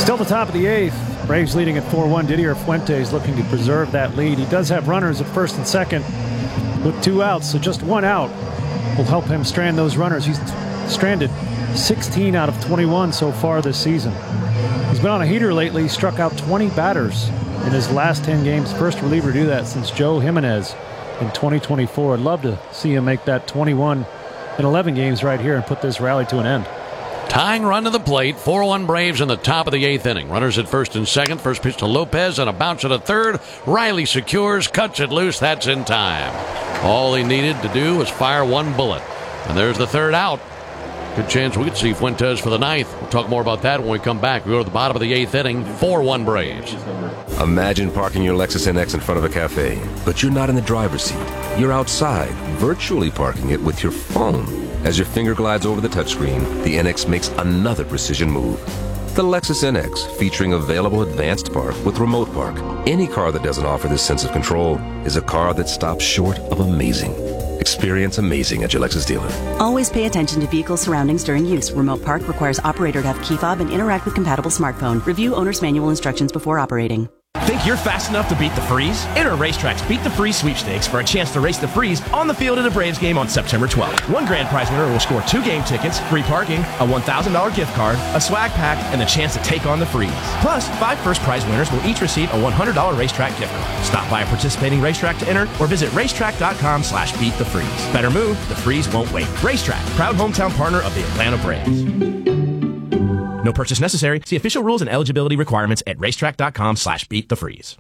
Still the top of the eighth. Braves leading at 4-1. Didier Fuentes looking to preserve that lead. He does have runners at first and second with 2 outs, so just 1 out will help him strand those runners. He's stranded 16 out of 21 so far this season. He's been on a heater lately. He struck out 20 batters in his last 10 games. First reliever to do that since Joe Jimenez in 2024. I'd love to see him make that 21 in 11 games right here and put this rally to an end. Tying run to the plate, 4-1 Braves in the top of the 8th inning. Runners at first and second. First pitch to Lopez and a bounce at a third. Riley secures, cuts it loose. That's in time. All he needed to do was fire 1 bullet. And there's the 3rd out. Good chance we could see Fuentes for the 9th. We'll talk more about that when we come back. We go to the bottom of the 8th inning, 4-1 Braves. Imagine parking your Lexus NX in front of a cafe, but you're not in the driver's seat. You're outside, virtually parking it with your phone. As your finger glides over the touchscreen, the NX makes another precision move. The Lexus NX, featuring available advanced park with remote park. Any car that doesn't offer this sense of control is a car that stops short of amazing. Experience amazing at your Lexus dealer. Always pay attention to vehicle surroundings during use. Remote park requires operator to have key fob and interact with compatible smartphone. Review owner's manual instructions before operating. Think you're fast enough to beat the freeze? Enter Racetrack's Beat the Freeze sweepstakes for a chance to race the freeze on the field at a Braves game on September 12th. One grand prize winner will score 2 game tickets, free parking, a $1,000 gift card, a swag pack, and the chance to take on the freeze. Plus, 5 first prize winners will each receive a $100 Racetrack gift card. Stop by a participating racetrack to enter or visit racetrack.com/beatthefreeze. Better move, the freeze won't wait. Racetrack, proud hometown partner of the Atlanta Braves. No purchase necessary. See official rules and eligibility requirements at racetrack.com/beatthefreeze.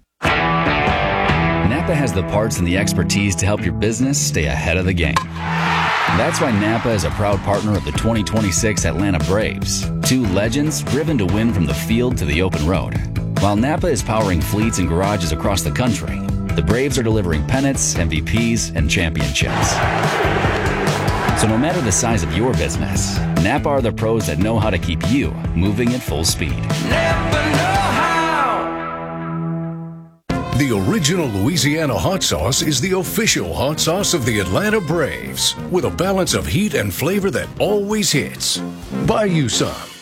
Napa has the parts and the expertise to help your business stay ahead of the game. That's why Napa is a proud partner of the 2026 Atlanta Braves. 2 legends driven to win from the field to the open road. While Napa is powering fleets and garages across the country, the Braves are delivering pennants, MVPs, and championships. So no matter the size of your business, Napa are the pros that know how to keep you moving at full speed. Napa know how. The original Louisiana hot sauce is the official hot sauce of the Atlanta Braves, with a balance of heat and flavor that always hits. Buy you some.